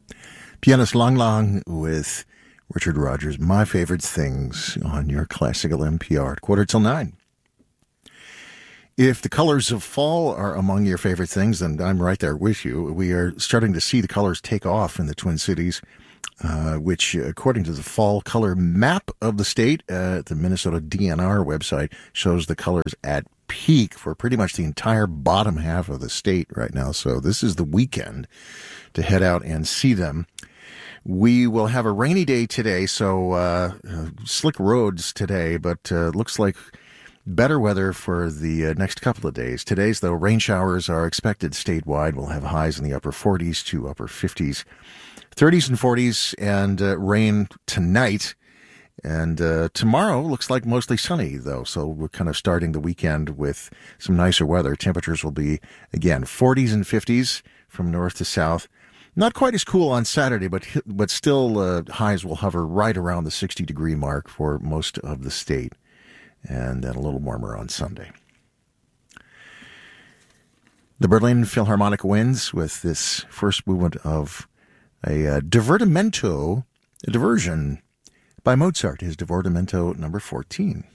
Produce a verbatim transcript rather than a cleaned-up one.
Pianist Lang Lang with Richard Rodgers, My Favorite Things on your classical N P R at quarter till nine. If the colors of fall are among your favorite things, then I'm right there with you. We are starting to see the colors take off in the Twin Cities, uh, which, according to the fall color map of the state, uh, the Minnesota D N R website shows the colors at peak for pretty much the entire bottom half of the state right now. So this is the weekend to head out and see them. We will have a rainy day today, so uh, uh, slick roads today, but uh, looks like better weather for the uh, next couple of days. Today's, though, rain showers are expected statewide. We'll have highs in the upper forties to upper fifties, thirties and forties, and uh, rain tonight. And uh, tomorrow looks like mostly sunny, though, so we're kind of starting the weekend with some nicer weather. Temperatures will be, again, forties and fifties from north to south. Not quite as cool on Saturday, but but still uh, highs will hover right around the sixty-degree mark for most of the state, and then a little warmer on Sunday. The Berlin Philharmonic wins with this first movement of a uh, divertimento, a diversion by Mozart, his Divertimento number fourteen.